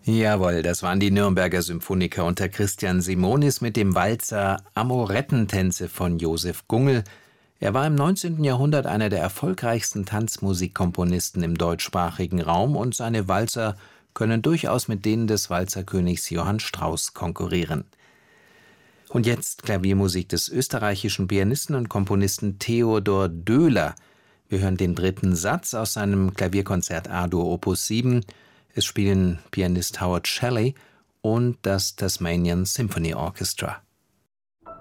Jawohl, das waren die Nürnberger Symphoniker unter Christian Simonis mit dem Walzer Amorettentänze von Josef Gungel. Er war im 19. Jahrhundert einer der erfolgreichsten Tanzmusikkomponisten im deutschsprachigen Raum und seine Walzer können durchaus mit denen des Walzerkönigs Johann Strauss konkurrieren. Und jetzt Klaviermusik des österreichischen Pianisten und Komponisten Theodor Döhler. Wir hören den dritten Satz aus seinem Klavierkonzert A-Dur Opus 7. Es spielen Pianist Howard Shelley und das Tasmanian Symphony Orchestra.